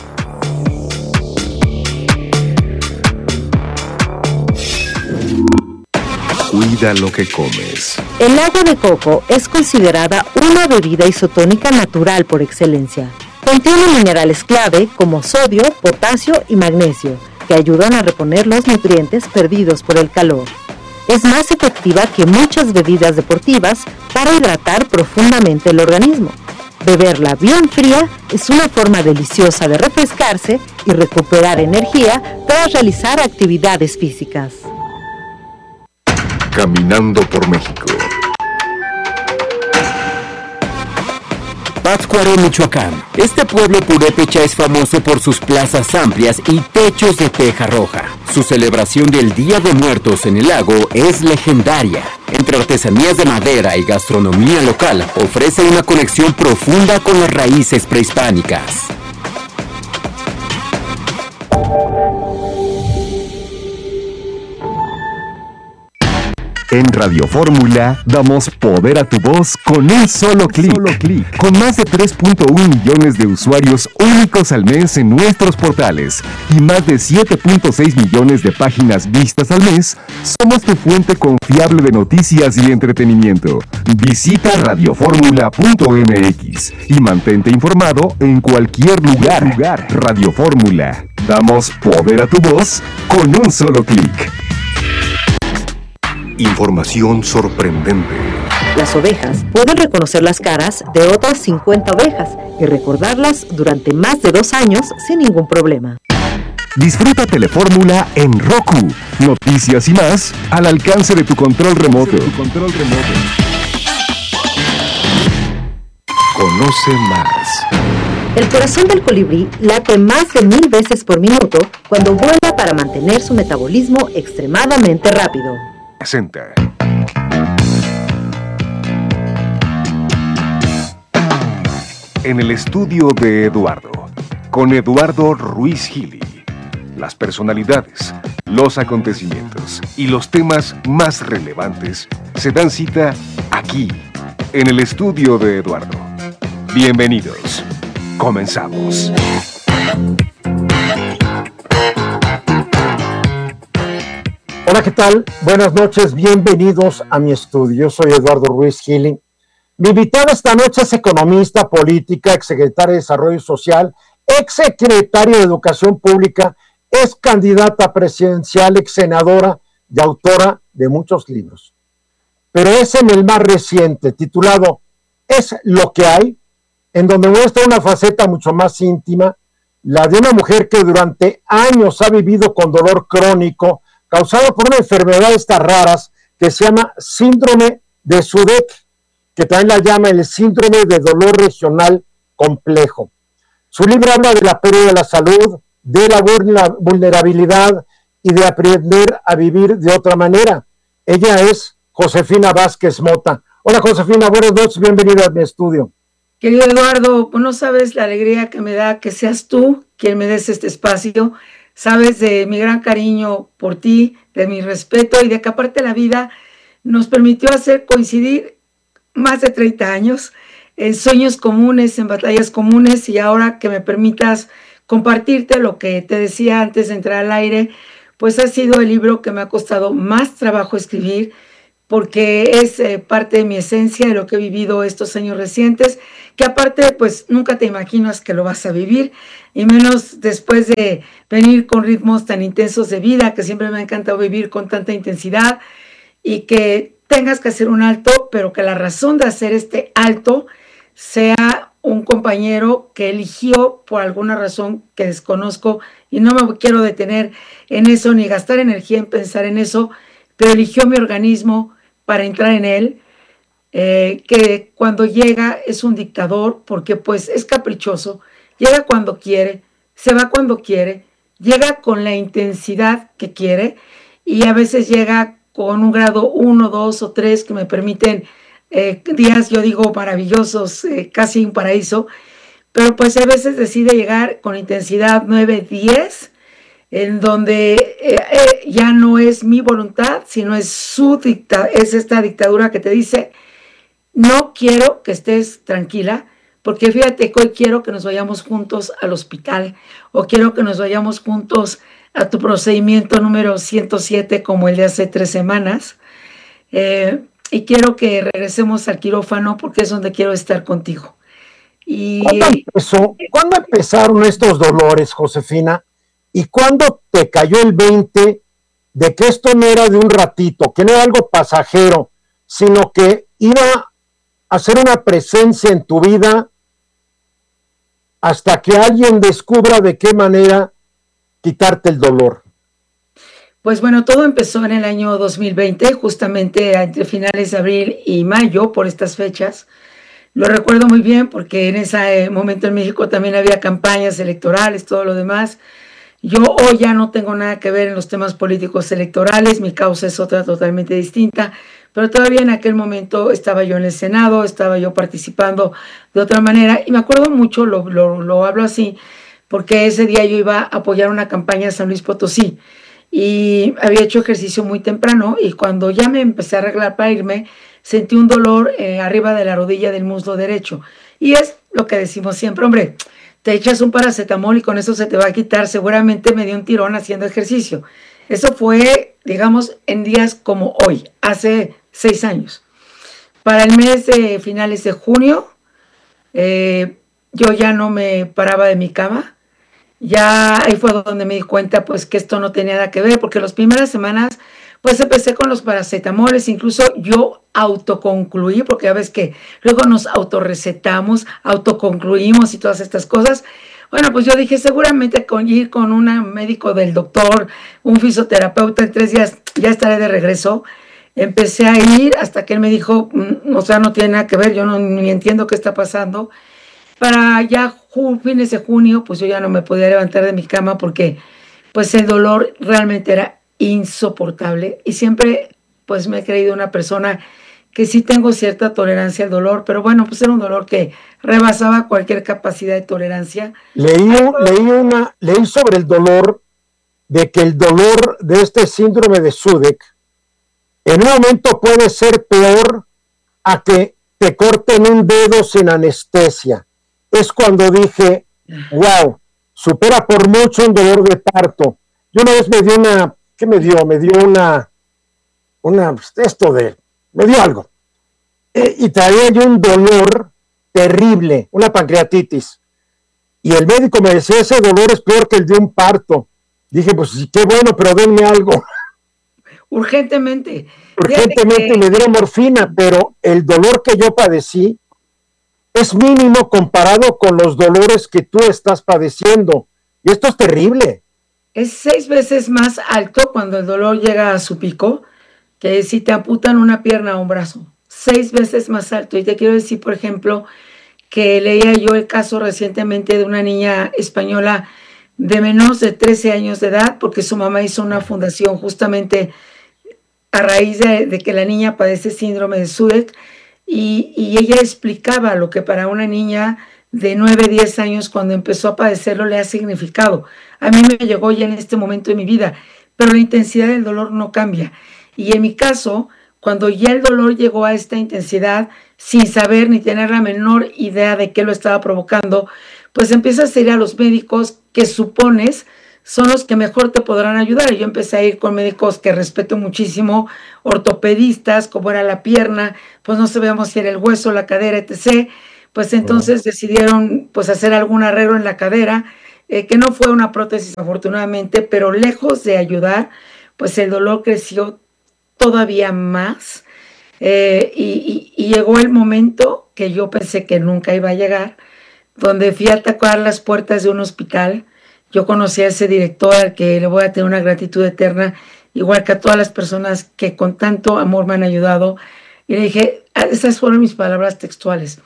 Cuida lo que comes. El agua de coco es considerada una bebida isotónica natural por excelencia. Contiene minerales clave como sodio, potasio y magnesio, que ayudan a reponer los nutrientes perdidos por el calor. Es más efectiva que muchas bebidas deportivas para hidratar profundamente el organismo. Beberla bien fría es una forma deliciosa de refrescarse y recuperar energía tras realizar actividades físicas. Caminando por México. Pátzcuaro, Michoacán. Este pueblo purépecha es famoso por sus plazas amplias y techos de teja roja. Su celebración del Día de Muertos en el lago es legendaria. Entre artesanías de madera y gastronomía local, ofrece una conexión profunda con las raíces prehispánicas. En Radio Fórmula damos poder a tu voz con un solo clic. Con más de 3.1 millones de usuarios únicos al mes en nuestros portales y más de 7.6 millones de páginas vistas al mes, somos tu fuente confiable de noticias y entretenimiento. Visita radioformula.mx y mantente informado en cualquier lugar. Radio Fórmula. Damos poder a tu voz con un solo clic. Información sorprendente. Las ovejas pueden reconocer las caras de otras 50 ovejas y recordarlas durante más de 2 años sin ningún problema. Disfruta Telefórmula en Roku. Noticias y más al alcance de tu control remoto. Conoce más. El corazón del colibrí late más de 1000 veces por minuto cuando vuela para mantener su metabolismo extremadamente rápido. Presenta. En el estudio de Eduardo, con Eduardo Ruiz Gili. Las personalidades, los acontecimientos y los temas más relevantes se dan cita aquí, en el estudio de Eduardo. Bienvenidos. Comenzamos. Hola, ¿qué tal? Buenas noches, bienvenidos a mi estudio. Yo soy Eduardo Ruiz Gili. Mi invitada esta noche es economista, política, exsecretaria de Desarrollo Social, exsecretaria de Educación Pública, es candidata presidencial, exsenadora y autora de muchos libros. Pero es en el más reciente, titulado Es lo que hay, en donde muestra una faceta mucho más íntima, la de una mujer que durante años ha vivido con dolor crónico, causado por una enfermedad de estas raras que se llama síndrome de SUDEC, que también la llama el síndrome de dolor regional complejo. Su libro habla de la pérdida de la salud, de la vulnerabilidad y de aprender a vivir de otra manera. Ella es Josefina Vázquez Mota. Hola Josefina, buenas noches, bienvenida a mi estudio. Querido Eduardo, pues no sabes la alegría que me da que seas tú quien me des este espacio. Sabes de mi gran cariño por ti, de mi respeto y de que aparte la vida nos permitió hacer coincidir más de 30 años en sueños comunes, en batallas comunes, y ahora que me permitas compartirte lo que te decía antes de entrar al aire, pues ha sido el libro que me ha costado más trabajo escribir, porque es parte de mi esencia, de lo que he vivido estos años recientes, que aparte pues nunca te imaginas que lo vas a vivir, y menos después de venir con ritmos tan intensos de vida, que siempre me ha encantado vivir con tanta intensidad, y que tengas que hacer un alto, pero que la razón de hacer este alto sea un compañero que eligió por alguna razón que desconozco, y no me quiero detener en eso ni gastar energía en pensar en eso, pero eligió mi organismo para entrar en él, que cuando llega es un dictador, porque pues es caprichoso, llega cuando quiere, se va cuando quiere, llega con la intensidad que quiere, y a veces llega con un grado 1, 2 o 3 que me permiten días, yo digo, maravillosos, casi un paraíso, pero pues a veces decide llegar con intensidad 9, 10, en donde ya no es mi voluntad, sino es es esta dictadura que te dice, no quiero que estés tranquila, porque fíjate que hoy quiero que nos vayamos juntos al hospital, o quiero que nos vayamos juntos a tu procedimiento número 107, como el de hace 3 semanas, y quiero que regresemos al quirófano, porque es donde quiero estar contigo. ¿Cuándo empezaron estos dolores, Josefina? ¿Y cuándo te cayó el 20 de que esto no era de un ratito, que no era algo pasajero, sino que iba a ser una presencia en tu vida hasta que alguien descubra de qué manera quitarte el dolor? Pues bueno, todo empezó en el año 2020, justamente entre finales de abril y mayo, por estas fechas. Lo recuerdo muy bien porque en ese momento en México también había campañas electorales, todo lo demás. Yo hoy ya no tengo nada que ver en los temas políticos electorales, mi causa es otra totalmente distinta, pero todavía en aquel momento estaba yo en el Senado, estaba yo participando de otra manera, y me acuerdo mucho, lo hablo así, porque ese día yo iba a apoyar una campaña en San Luis Potosí, y había hecho ejercicio muy temprano, y cuando ya me empecé a arreglar para irme, sentí un dolor arriba de la rodilla del muslo derecho, y es lo que decimos siempre, hombre, te echas un paracetamol y con eso se te va a quitar. Seguramente me dio un tirón haciendo ejercicio. Eso fue, digamos, en días como hoy, hace 6 años. Para el mes de finales de junio, yo ya no me paraba de mi cama. Ya ahí fue donde me di cuenta pues que esto no tenía nada que ver, porque las primeras semanas pues empecé con los paracetamoles, incluso yo autoconcluí, porque ya ves que luego nos autorrecetamos, autoconcluimos y todas estas cosas. Bueno, pues yo dije, seguramente con ir con un médico del doctor, un fisioterapeuta, en 3 días ya estaré de regreso. Empecé a ir hasta que él me dijo, o sea, no tiene nada que ver, yo no ni entiendo qué está pasando. Para ya fines de junio, pues yo ya no me podía levantar de mi cama porque pues el dolor realmente era insoportable, y siempre pues me he creído una persona que sí tengo cierta tolerancia al dolor, pero bueno, pues era un dolor que rebasaba cualquier capacidad de tolerancia. Leí sobre el dolor, de que el dolor de este síndrome de Sudeck en un momento puede ser peor a que te corten un dedo sin anestesia. Es cuando dije, wow, supera por mucho un dolor de parto. Yo una vez me dio una, ¿qué me dio? Me dio me dio algo. Y traía yo un dolor terrible, una pancreatitis. Y el médico me decía, ese dolor es peor que el de un parto. Dije, pues qué bueno, pero denme algo. Urgentemente me dieron morfina, pero el dolor que yo padecí es mínimo comparado con los dolores que tú estás padeciendo. Y esto es terrible. Es 6 veces más alto cuando el dolor llega a su pico, que si te amputan una pierna o un brazo. 6 veces más alto. Y te quiero decir, por ejemplo, que leía yo el caso recientemente de una niña española de menos de 13 años de edad, porque su mamá hizo una fundación justamente a raíz de que la niña padece síndrome de Sudeck, y ella explicaba lo que para una niña de 9, 10 años cuando empezó a padecerlo le ha significado. A mí me llegó ya en este momento de mi vida, pero la intensidad del dolor no cambia. Y en mi caso, cuando ya el dolor llegó a esta intensidad, sin saber ni tener la menor idea de qué lo estaba provocando, pues empiezas a ir a los médicos que supones son los que mejor te podrán ayudar. Y yo empecé a ir con médicos que respeto muchísimo, ortopedistas, como era la pierna, pues no sabíamos si era el hueso, la cadera, etc. Pues entonces decidieron pues hacer algún arreglo en la cadera, que no fue una prótesis afortunadamente, pero lejos de ayudar, pues el dolor creció todavía más, y llegó el momento que yo pensé que nunca iba a llegar, donde fui a tocar las puertas de un hospital. Yo conocí a ese director al que le voy a tener una gratitud eterna, igual que a todas las personas que con tanto amor me han ayudado, y le dije, esas fueron mis palabras textuales: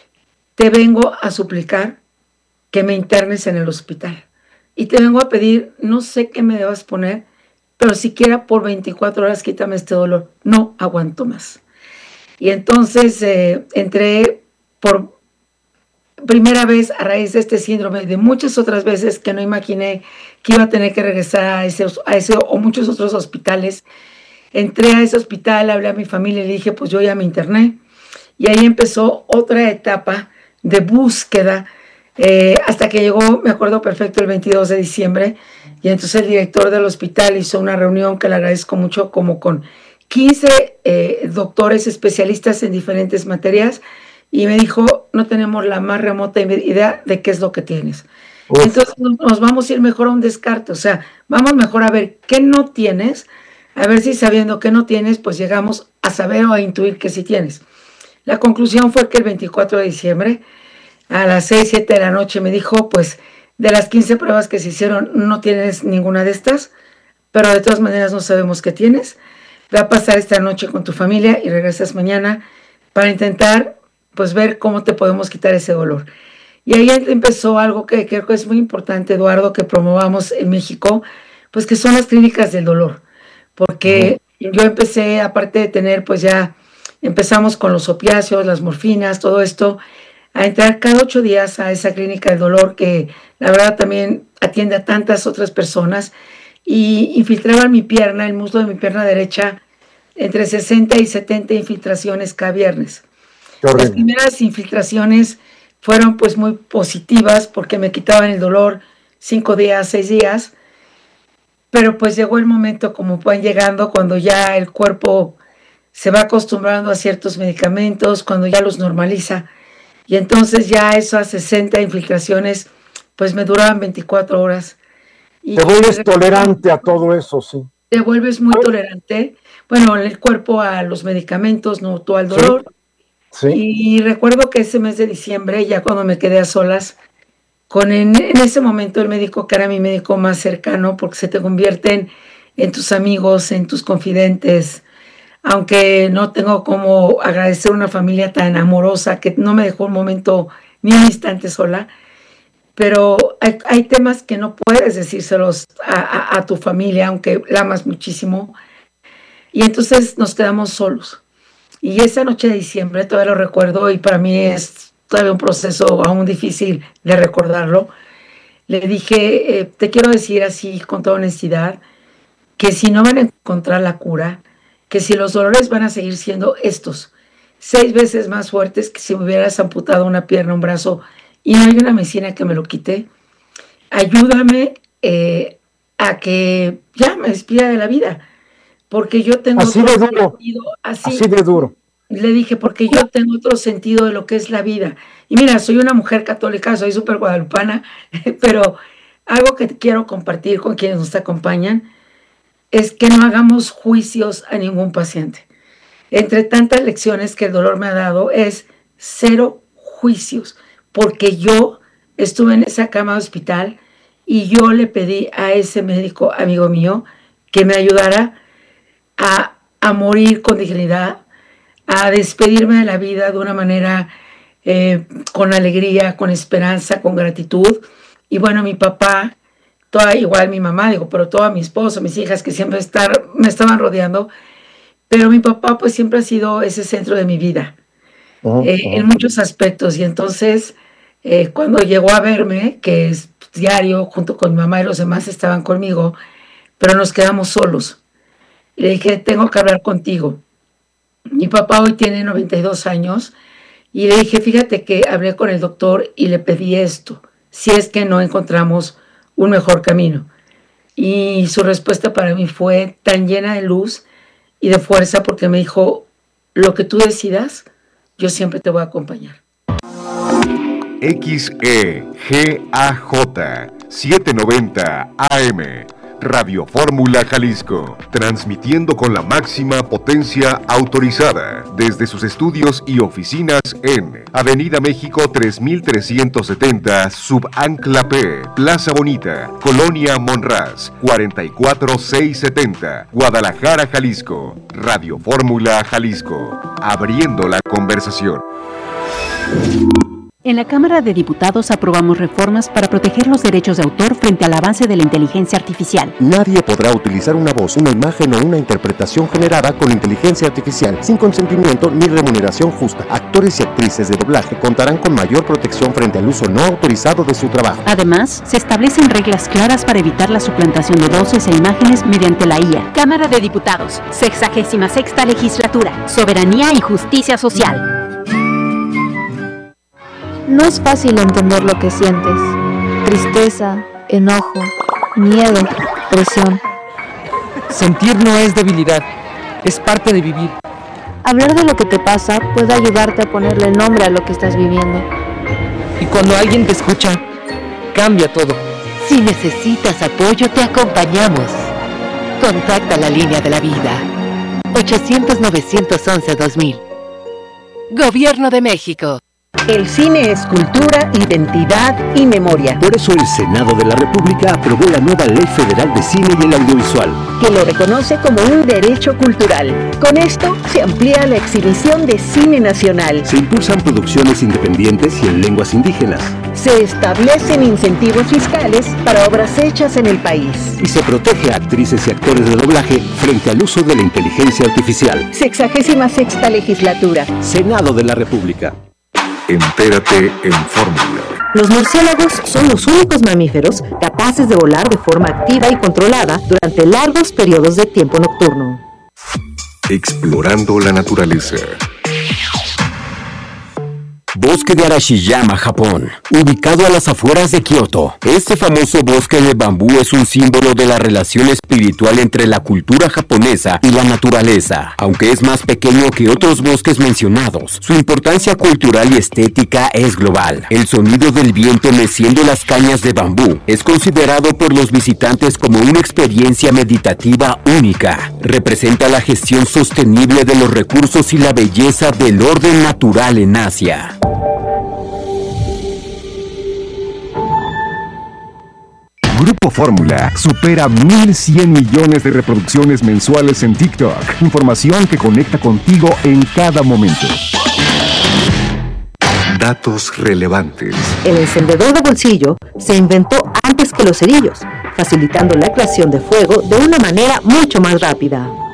te vengo a suplicar que me internes en el hospital, y te vengo a pedir, no sé qué me debas poner, pero siquiera por 24 horas quítame este dolor, no aguanto más. Y entonces entré por primera vez a raíz de este síndrome, de muchas otras veces que no imaginé que iba a tener que regresar a ese o muchos otros hospitales. Entré a ese hospital, hablé a mi familia y le dije, pues yo ya me interné. Y ahí empezó otra etapa de búsqueda, hasta que llegó, me acuerdo perfecto, el 22 de diciembre, y entonces el director del hospital hizo una reunión que le agradezco mucho, como con 15 doctores especialistas en diferentes materias, y me dijo, no tenemos la más remota idea de qué es lo que tienes. Uf. Entonces nos vamos a ir mejor a un descarte, o sea, vamos mejor a ver qué no tienes, a ver si sabiendo qué no tienes, pues llegamos a saber o a intuir que sí tienes. La conclusión fue que el 24 de diciembre, a las 6, 7 de la noche, me dijo, pues, de las 15 pruebas que se hicieron, no tienes ninguna de estas, pero de todas maneras no sabemos qué tienes. Va a pasar esta noche con tu familia y regresas mañana para intentar, pues, ver cómo te podemos quitar ese dolor. Y ahí empezó algo que creo que es muy importante, Eduardo, que promovamos en México, pues, que son las clínicas del dolor. Porque yo empecé, aparte de tener, pues ya empezamos con los opiáceos, las morfinas, todo esto, a entrar cada 8 días a esa clínica del dolor, que la verdad también atiende a tantas otras personas, y infiltraban mi pierna, el muslo de mi pierna derecha, entre 60 y 70 infiltraciones cada viernes. Las primeras infiltraciones fueron pues muy positivas, porque me quitaban el dolor 5 días, 6 días, pero pues llegó el momento, como van llegando, cuando ya el cuerpo se va acostumbrando a ciertos medicamentos, cuando ya los normaliza, y entonces ya esas 60 infiltraciones pues me duraban 24 horas. Y te vuelves tolerante a todo eso, sí. Te vuelves muy tolerante, bueno, el cuerpo a los medicamentos, no tú al dolor. Sí. Y recuerdo que ese mes de diciembre, ya cuando me quedé a solas, con en ese momento el médico, que era mi médico más cercano, porque se te convierten en tus amigos, en tus confidentes, aunque no tengo cómo agradecer a una familia tan amorosa que no me dejó un momento ni un instante sola, pero hay temas que no puedes decírselos a tu familia, aunque la amas muchísimo, y entonces nos quedamos solos. Y esa noche de diciembre todavía lo recuerdo, y para mí es todavía un proceso aún difícil de recordarlo. Le dije, te quiero decir así con toda honestidad, que si no van a encontrar la cura, que si los dolores van a seguir siendo estos, 6 veces más fuertes que si me hubieras amputado una pierna, un brazo, y no hay una medicina que me lo quite, ayúdame a que ya me despida de la vida, porque yo tengo así de duro, así de duro. Le dije, porque yo tengo otro sentido de lo que es la vida. Y mira, soy una mujer católica, soy súper guadalupana, pero algo que quiero compartir con quienes nos acompañan es que no hagamos juicios a ningún paciente. Entre tantas lecciones que el dolor me ha dado, es 0 juicios, porque yo estuve en esa cama de hospital y yo le pedí a ese médico amigo mío que me ayudara a morir con dignidad, a despedirme de la vida de una manera con alegría, con esperanza, con gratitud. Y bueno, mi papá, igual mi mamá, pero toda mi esposo, mis hijas, que siempre me estaban rodeando, pero mi papá pues siempre ha sido ese centro de mi vida, en muchos aspectos. Y entonces cuando llegó a verme, que es diario, junto con mi mamá y los demás estaban conmigo, pero nos quedamos solos, le dije, tengo que hablar contigo. Mi papá hoy tiene 92 años y le dije, fíjate que hablé con el doctor y le pedí esto, si es que no encontramos un mejor camino. Y su respuesta para mí fue tan llena de luz y de fuerza porque me dijo, lo que tú decidas, yo siempre te voy a acompañar. XEGAJ 790 AM Radio Fórmula Jalisco, transmitiendo con la máxima potencia autorizada desde sus estudios y oficinas en Avenida México 3370, Subancla P, Plaza Bonita, Colonia Monraz, 44670, Guadalajara, Jalisco. Radio Fórmula Jalisco, abriendo la conversación. En la Cámara de Diputados aprobamos reformas para proteger los derechos de autor frente al avance de la inteligencia artificial. Nadie podrá utilizar una voz, una imagen o una interpretación generada con inteligencia artificial sin consentimiento ni remuneración justa. Actores y actrices de doblaje contarán con mayor protección frente al uso no autorizado de su trabajo. Además, se establecen reglas claras para evitar la suplantación de voces e imágenes mediante la IA. Cámara de Diputados, 66ª Legislatura, Soberanía y Justicia Social. No es fácil entender lo que sientes. Tristeza, enojo, miedo, presión. Sentir no es debilidad, es parte de vivir. Hablar de lo que te pasa puede ayudarte a ponerle nombre a lo que estás viviendo. Y cuando alguien te escucha, cambia todo. Si necesitas apoyo, te acompañamos. Contacta la línea de la vida. 800-911-2000. Gobierno de México. El cine es cultura, identidad y memoria. Por eso el Senado de la República aprobó la nueva Ley Federal de Cine y el Audiovisual, que lo reconoce como un derecho cultural. Con esto se amplía la exhibición de cine nacional. Se impulsan producciones independientes y en lenguas indígenas. Se establecen incentivos fiscales para obras hechas en el país. Y se protege a actrices y actores de doblaje frente al uso de la inteligencia artificial. 66ª Legislatura. Senado de la República. Entérate en Fórmula. Los murciélagos son los únicos mamíferos capaces de volar de forma activa y controlada durante largos periodos de tiempo nocturno. Explorando la naturaleza. Bosque de Arashiyama, Japón, ubicado a las afueras de Kioto. Este famoso bosque de bambú es un símbolo de la relación espiritual entre la cultura japonesa y la naturaleza. Aunque es más pequeño que otros bosques mencionados, su importancia cultural y estética es global. El sonido del viento meciendo las cañas de bambú es considerado por los visitantes como una experiencia meditativa única. Representa la gestión sostenible de los recursos y la belleza del orden natural en Asia. Grupo Fórmula supera 1,100 millones de reproducciones mensuales en TikTok. Información que conecta contigo en cada momento. Datos relevantes. El encendedor de bolsillo se inventó antes que los cerillos, facilitando la creación de fuego de una manera mucho más rápida.